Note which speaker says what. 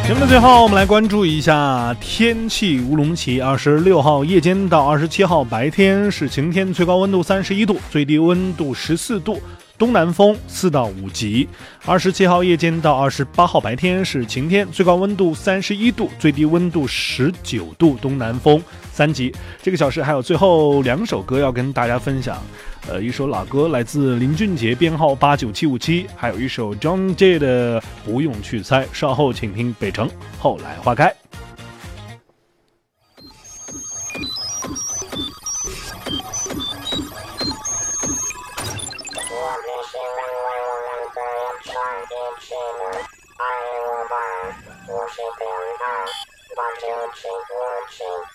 Speaker 1: 节目的最后，我们来关注一下天气乌鲁木齐26号夜间到27号白天是晴天，最高温度31度，最低温度14度，东南风4到5级。27号夜间到28号白天是晴天，最高温度31度，最低温度19度，东南风3级。这个小时还有最后2首歌要跟大家分享。一首老歌来自林俊杰，编号89757，还有一首 John Jay 的不用去猜。稍后请听北城后来花开。
Speaker 2: 我是表达，把这情我情